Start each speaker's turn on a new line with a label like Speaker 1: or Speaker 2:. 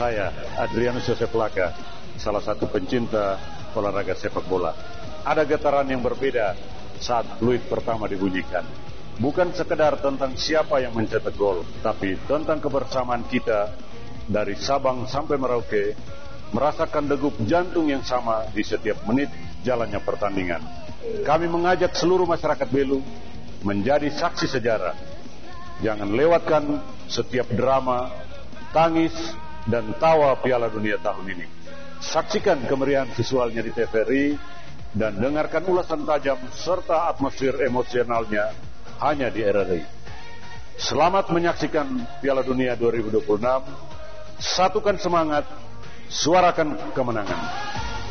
Speaker 1: Saya, Adrianus Joseph Laka, salah satu pencinta olahraga sepak bola. Ada getaran yang berbeda saat fluid pertama dibunyikan. Bukan sekedar tentang siapa yang mencetak gol, tapi tentang kebersamaan kita dari Sabang sampai Merauke, merasakan degup jantung yang sama di setiap menit jalannya pertandingan. Kami mengajak seluruh masyarakat Belu menjadi saksi sejarah. Jangan lewatkan setiap drama, tangis, dan tawa Piala Dunia tahun ini. Saksikan kemeriahan visualnya di TVRI dan dengarkan ulasan tajam serta atmosfer emosionalnya hanya di RRI. Selamat menyaksikan Piala Dunia 2026. Satukan semangat, suarakan kemenangan.